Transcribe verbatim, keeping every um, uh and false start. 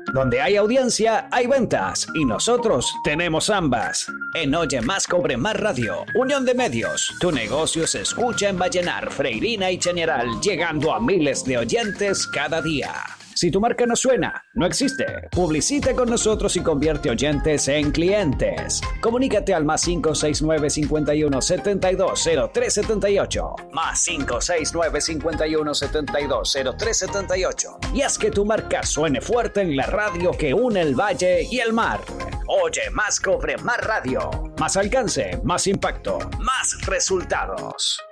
Donde hay audiencia, hay ventas. Y nosotros tenemos ambas. En Oye Más Cobre Más Radio, Unión de Medios, tu negocio se escucha en Vallenar, Freirina y Chañaral, llegando a miles de oyentes cada día. Si tu marca no suena, no existe. Publicita con nosotros y convierte oyentes en clientes. Comunícate al más cinco seis nueve, cincuenta y uno, setenta y dos, cero tres setenta y ocho. Más cinco seis nueve, cincuenta y uno, setenta y dos, cero tres setenta y ocho. Y haz que tu marca suene fuerte en la radio que une el valle y el mar. Oye Más Cobre Más Radio. Más alcance, más impacto, más resultados.